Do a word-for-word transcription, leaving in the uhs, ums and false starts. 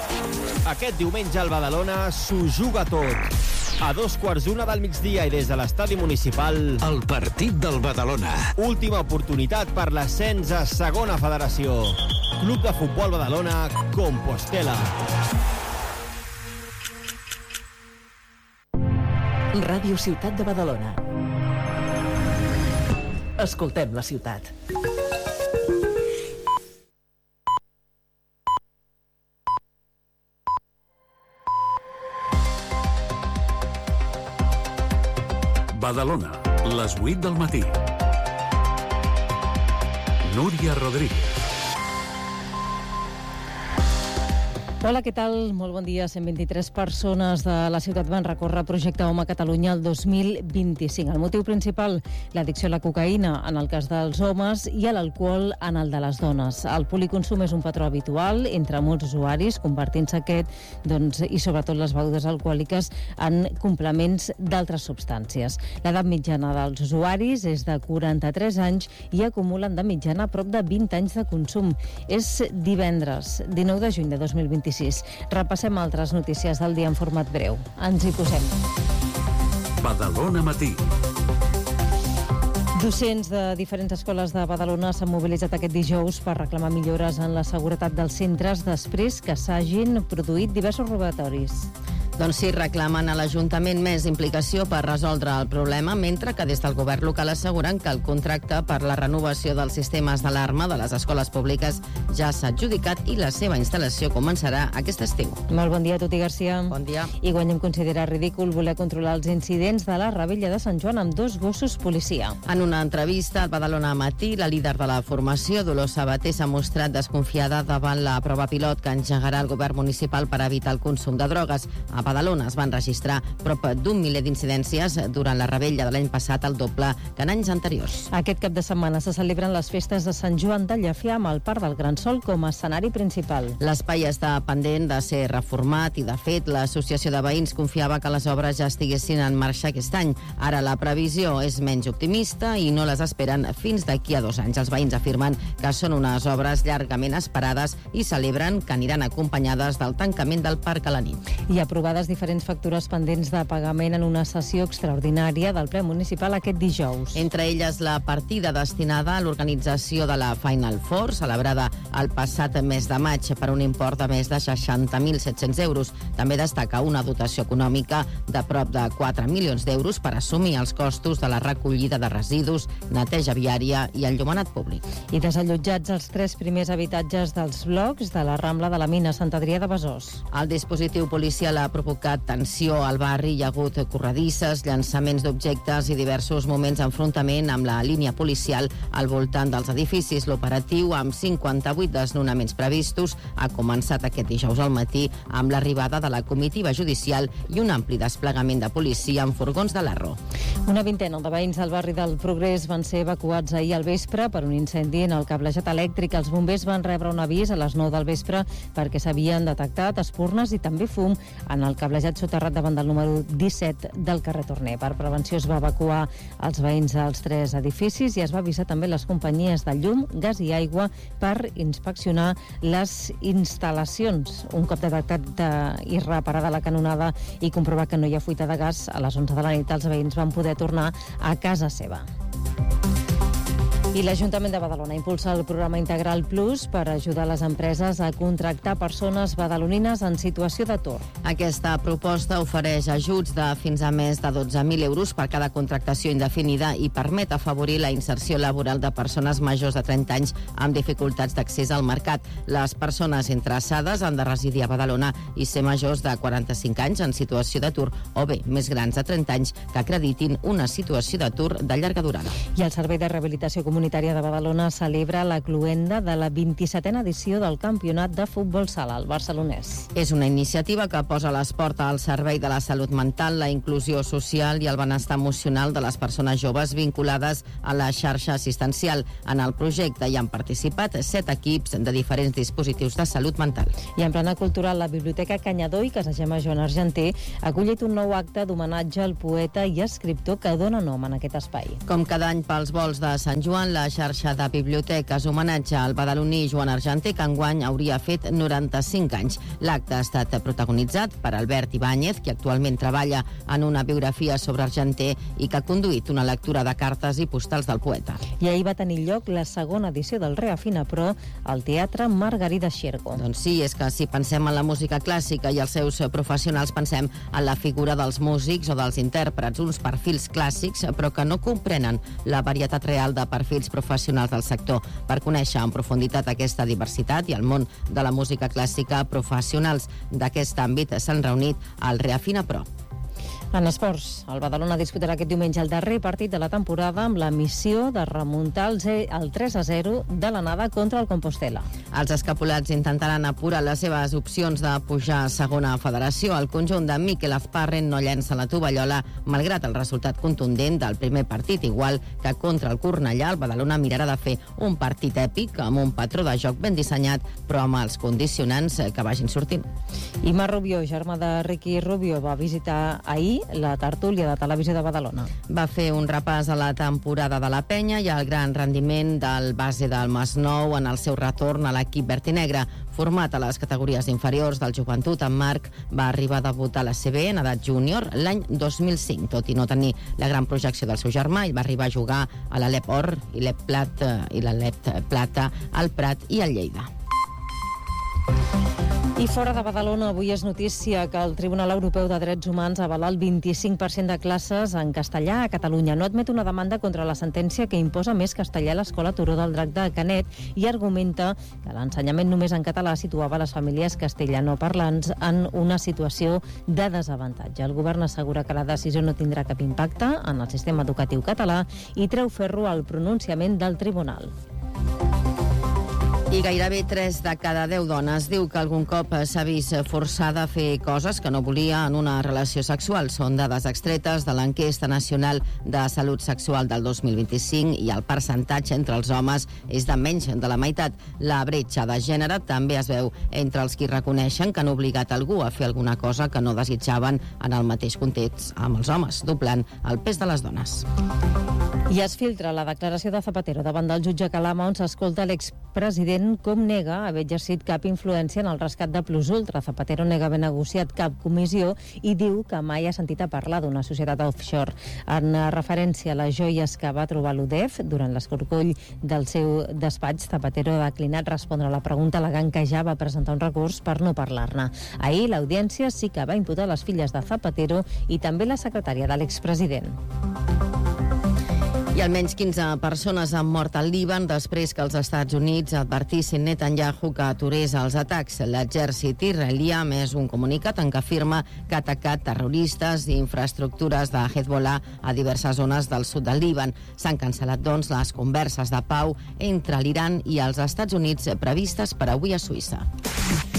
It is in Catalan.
Aquest diumenge el Badalona s'ho juga tot. A dos quarts d'una del migdia i des de l'estadi municipal... El partit del Badalona. Última oportunitat per l'ascens a segona federació. Club de Futbol Badalona, Compostela. Ràdio Ciutat de Badalona. Escoltem la ciutat. Badalona, les vuit del matí. Núria Rodríguez. Hola, què tal? Molt bon dia. cent vint-i-tres persones de la ciutat van recórrer Projecte Home Catalunya el dos mil vint-i-cinc. El motiu principal, l'addicció a la cocaïna en el cas dels homes i a l'alcohol en el de les dones. El policonsum és un patró habitual entre molts usuaris, convertint-se aquest, doncs, i sobretot les begudes alcohòliques, en complements d'altres substàncies. L'edat mitjana dels usuaris és de quaranta-tres anys i acumulen de mitjana prop de vint anys de consum. És divendres, dinou de juny de dos mil vint-i-sis. Repassem altres notícies del dia en format breu. Ens hi posem. Badalona Matí. Docents de diferents escoles de Badalona s'han mobilitzat aquest dijous per reclamar millores en la seguretat dels centres després que s'hagin produït diversos robatoris. Doncs sí, reclamen a l'Ajuntament més implicació per resoldre el problema, mentre que des del govern local asseguren que el contracte per la renovació dels sistemes d'alarma de les escoles públiques ja s'ha adjudicat i la seva instal·lació començarà aquest estiu. Molt bon dia a Toti Garcia. Bon dia. I Guanyem considera ridícul voler controlar els incidents de la Rebella de Sant Joan amb dos gossos policia. En una entrevista al Badalona Matí, la líder de la formació, Dolors Sabater, s'ha mostrat desconfiada davant la prova pilot que engegarà el govern municipal per evitar el consum de drogues. A Badalona es van registrar prop d'un miler d'incidències durant la Rebella de l'any passat, el doble que en anys anteriors. Aquest cap de setmana se celebren les festes de Sant Joan de Llefià amb el Parc del Gran Sol com a escenari principal. L'espai està pendent de ser reformat i, de fet, l'Associació de Veïns confiava que les obres ja estiguessin en marxa aquest any. Ara la previsió és menys optimista i no les esperen fins d'aquí a dos anys. Els veïns afirmen que són unes obres llargament esperades i celebren que aniran acompanyades del tancament del parc a la nit. I aprovades diferents factures pendents de pagament en una sessió extraordinària del ple municipal aquest dijous. Entre elles la partida destinada a l'organització de la Final Four, celebrada el passat mes de maig per un import de més de seixanta mil set-cents euros. També destaca una dotació econòmica de prop de quatre milions d'euros per assumir els costos de la recollida de residus, neteja viària i enllumenat públic. I desallotjats els tres primers habitatges dels blocs de la Rambla de la Mina, Sant Adrià de Besòs. El dispositiu policial ha provocat tensió al barri, hi ha hagut corredisses, llançaments d'objectes i diversos moments d'enfrontament amb la línia policial al voltant dels edificis. L'operatiu, amb cinquanta-vuit desnonaments previstos, ha començat aquest dijous al matí amb l'arribada de la comitiva judicial i un ampli desplegament de policia en furgons de l'Arro. Una vintena de veïns del barri del Progrés van ser evacuats ahir al vespre per un incendi en el cablejat elèctric. Els bombers van rebre un avís a les nou del vespre perquè s'havien detectat espurnes i també fum en el cablejat soterrat davant del número disset del carrer Torner. Per prevenció es va evacuar els veïns dels tres edificis i es va avisar també les companyies de llum, gas i aigua per inspeccionar les instal·lacions. Un cop detectat i reparada la canonada i comprovar que no hi ha fuita de gas, a les onze de la nit els veïns van poder tornar a casa seva. I l'Ajuntament de Badalona impulsa el programa Integral Plus per ajudar les empreses a contractar persones badalonines en situació d'atur. Aquesta proposta ofereix ajuts de fins a més de dotze mil euros per cada contractació indefinida i permet afavorir la inserció laboral de persones majors de trenta anys amb dificultats d'accés al mercat. Les persones interessades han de residir a Badalona i ser majors de quaranta-cinc anys en situació d'atur o bé més grans de trenta anys que acreditin una situació d'atur de llarga durada. I el Servei de Rehabilitació Comunitària de Badalona celebra la cloenda de la vint-i-setena edició del Campionat de Futbol Sala al Barcelonès. És una iniciativa que posa l'esport al servei de la salut mental, la inclusió social i el benestar emocional de les persones joves vinculades a la xarxa assistencial. En el projecte hi han participat set equips de diferents dispositius de salut mental. I en plana cultural, la Biblioteca Canyadó i Casa Gemma Joan Argenter ha acollit un nou acte d'homenatge al poeta i escriptor que dona nom en aquest espai. Com cada any pels volts de Sant Joan, inaugurant la xarxa de biblioteques homenatge al badaloní Joan Argenter, que enguany hauria fet noranta-cinc anys. L'acte ha estat protagonitzat per Albert Ibáñez, que actualment treballa en una biografia sobre Argenter i que ha conduït una lectura de cartes i postals del poeta. I ahir va tenir lloc la segona edició del Reafina Pro al Teatre Margarida Xirgo. Doncs sí, és que si pensem en la música clàssica i els seus professionals, pensem en la figura dels músics o dels intèrprets, uns perfils clàssics, però que no comprenen la varietat real de perfils professionals del sector. Per conèixer en profunditat aquesta diversitat i el món de la música clàssica, professionals d'aquest àmbit s'han reunit al Reafina Pro. En esports, el Badalona disputarà aquest diumenge el darrer partit de la temporada amb la missió de remuntar el tres a zero de l'anada contra el Compostela. Els escapulats intentaran apurar les seves opcions de pujar a segona federació. El conjunt de Miquel Azparren no llença la tovallola, malgrat el resultat contundent del primer partit. Igual que contra el Cornellà, el Badalona mirarà de fer un partit èpic amb un patró de joc ben dissenyat, però amb els condicionants que vagin sortint. Imar Rubio, germà de Ricky Rubio, va visitar ahir la tertúlia de Televisió de Badalona. Va fer un repàs a la temporada de la penya i al gran rendiment del base del Masnou en el seu retorn a l'equip verd i negre. Format a les categories inferiors del joventut, en Marc va arribar a debutar a la C B en edat júnior l'any dos mil cinc. Tot i no tenir la gran projecció del seu germà, ell va arribar a jugar a l'Alep Or i l'Alep Plata, i l'Alep Plata al Prat i al Lleida. I fora de Badalona, avui és notícia que el Tribunal Europeu de Drets Humans avala el vint-i-cinc per cent de classes en castellà a Catalunya. No admet una demanda contra la sentència que imposa més castellà a l'Escola Turó del Drac de Canet i argumenta que l'ensenyament només en català situava les famílies castellanoparlants en una situació de desavantatge. El govern assegura que la decisió no tindrà cap impacte en el sistema educatiu català i treu ferro al pronunciament del tribunal. I gairebé tres de cada deu dones diu que algun cop s'ha vist forçada a fer coses que no volia en una relació sexual. Són dades extretes de l'enquesta nacional de salut sexual del dos mil vint-i-cinc i el percentatge entre els homes és de menys de la meitat. La bretxa de gènere també es veu entre els qui reconeixen que han obligat algú a fer alguna cosa que no desitjaven en el mateix context amb els homes, doblant el pes de les dones. I es filtra la declaració de Zapatero davant del jutge Calama, on s'escolta l'expresident com nega haver exercit cap influència en el rescat de Plus Ultra. Zapatero nega haver negociat cap comissió i diu que mai ha sentit a parlar d'una societat offshore. En referència a les joies que va trobar l'U D E F durant l'escorcoll del seu despatx, Zapatero ha declinat respondre a la pregunta, alegant que ja va presentar un recurs per no parlar-ne. Ahir l'audiència sí que va imputar les filles de Zapatero i també la secretària de l'expresident. I almenys quinze persones han mort al Líban després que els Estats Units advertissin Netanyahu que aturés els atacs. L'exèrcit israelià ha emès un comunicat en què afirma que ha atacat terroristes i infraestructures de Hezbollah a diverses zones del sud del Líban. S'han cancel·lat, doncs, les converses de pau entre l'Iran i els Estats Units previstes per avui a Suïssa.